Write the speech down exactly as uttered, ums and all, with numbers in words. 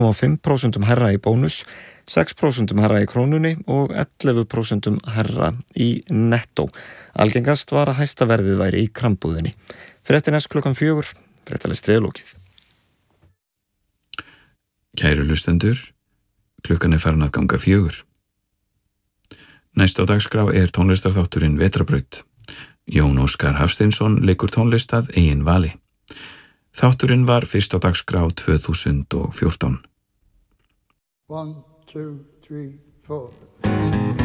og fimm prósent herra í bónus, sex prósent herra í krónunni og ellefu prósent herra í nettó. Algengast var að hæsta verðið væri í krambúðinni. Fréttin næst klukkan fjögur, fréttalestri er lokið. Kæru hlustendur, klukkan er farin að ganga fjögur. Næst á dagskrá er tónlistarþátturinn Vetrarbraut. Jón Óskar Hafsteinsson leikur tónlist að eigin vali. Þátturinn var fyrst á dagskrá tvö þúsund og fjórtán. One, two, three, four.